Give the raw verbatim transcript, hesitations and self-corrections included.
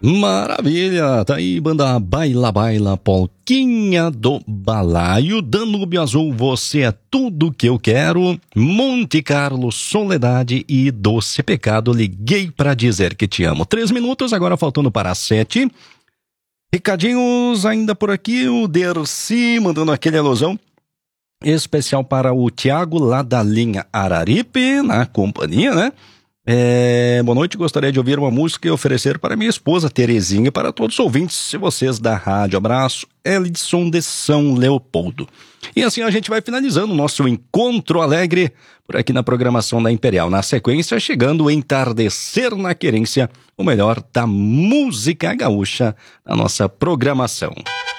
Maravilha, tá aí, banda Baila Baila, Polquinha do Balaio, Danúbio Azul, Você é Tudo Que Eu Quero, Monte Carlo, Soledade e Doce Pecado, Liguei Pra Dizer Que Te Amo. Três minutos, agora faltando para as sete. Recadinhos ainda por aqui, o Dercy mandando aquele alusão especial para o Tiago lá da linha Araripe, na companhia, né? É, boa noite, gostaria de ouvir uma música e oferecer para minha esposa Terezinha e para todos os ouvintes e vocês da rádio. Abraço, Elidson de São Leopoldo. E assim a gente vai finalizando o nosso Encontro Alegre por aqui na programação da Imperial. Na sequência, chegando o Entardecer na Querência, o melhor da música gaúcha na nossa programação.